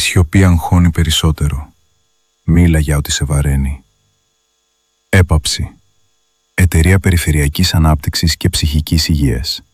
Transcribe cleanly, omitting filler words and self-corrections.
σιωπή αγχώνει περισσότερο. Μίλα για ό,τι σε βαραίνει. Έπαψη. Εταιρεία Περιφερειακής Ανάπτυξης και Ψυχικής Υγείας.